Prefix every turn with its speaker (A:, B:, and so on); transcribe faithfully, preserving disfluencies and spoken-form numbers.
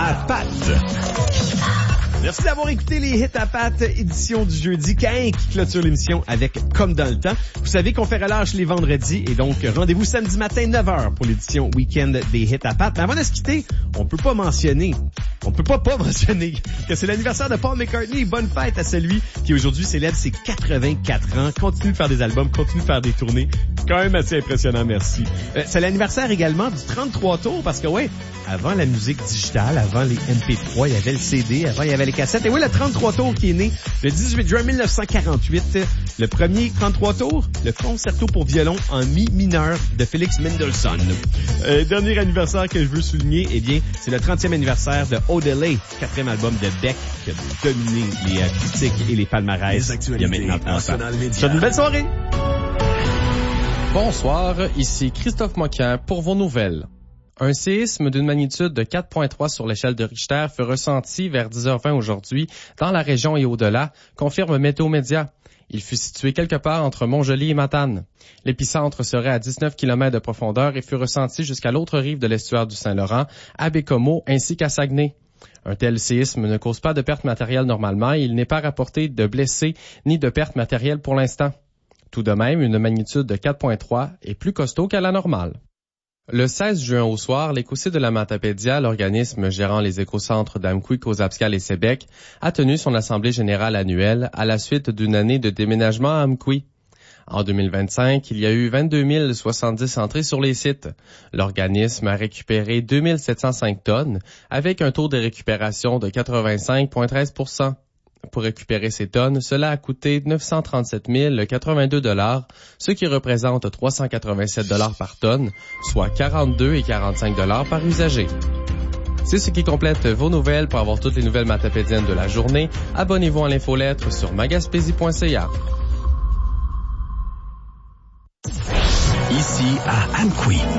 A: à Pat. Merci d'avoir écouté les Hits à Pat, édition du jeudi, Caïn qui clôture l'émission avec Comme dans le temps. Vous savez qu'on fait relâche les vendredis et donc rendez-vous samedi matin neuf heures pour l'édition week-end des Hits à Pat. Mais avant de se quitter, on peut pas mentionner, on peut pas pas mentionner que c'est l'anniversaire de Paul McCartney. Bonne fête à celui qui aujourd'hui célèbre ses quatre-vingt-quatre ans, continue de faire des albums, continue de faire des tournées. Quand même assez impressionnant, merci. Euh, c'est l'anniversaire également du trente-trois tours parce que ouais, avant la musique digitale, avant les M P trois, il y avait le C D, avant il y avait les cassettes. Et oui, le trente-trois tours qui est né le dix-huit juin mille neuf cent quarante-huit. Le premier trente-trois tours, le concerto pour violon en mi mineur de Félix Mendelssohn. Euh, dernier anniversaire que je veux souligner, eh bien, c'est le trentième anniversaire de Odelay, quatrième album de Beck qui a dominé les euh, critiques et les palmarès. Il y a maintenant trente ans. Je vous souhaite une belle soirée!
B: Bonsoir, ici Christophe Moquin pour vos nouvelles. Un séisme d'une magnitude de quatre virgule trois sur l'échelle de Richter fut ressenti vers dix heures vingt aujourd'hui dans la région et au-delà, confirme Météo Média. Il fut situé quelque part entre Montjoly et Matane. L'épicentre serait à dix-neuf kilomètres de profondeur et fut ressenti jusqu'à l'autre rive de l'estuaire du Saint-Laurent, à Bécomo ainsi qu'à Saguenay. Un tel séisme ne cause pas de pertes matérielles normalement et il n'est pas rapporté de blessés ni de pertes matérielles pour l'instant. Tout de même, une magnitude de quatre virgule trois est plus costaud qu'à la normale. Le seize juin au soir, l'Écossais de la Matapédia, l'organisme gérant les écocentres d'Amqui, Cozapscal et Sébec, a tenu son assemblée générale annuelle à la suite d'une année de déménagement à Amqui. En deux mille vingt-cinq, il y a eu vingt-deux mille soixante-dix entrées sur les sites. L'organisme a récupéré deux mille sept cent cinq tonnes, avec un taux de récupération de quatre-vingt-cinq virgule treize pour cent. Pour récupérer ces tonnes, cela a coûté neuf cent trente-sept mille quatre-vingt-deux dollars, ce qui représente trois cent quatre-vingt-sept dollars par tonne, soit quarante-deux et quarante-cinq dollars par usager. C'est ce qui complète vos nouvelles. Pour avoir toutes les nouvelles matapédiennes de la journée, abonnez-vous à l'infolettre sur magaspésie point c a.
A: Ici à Amqui.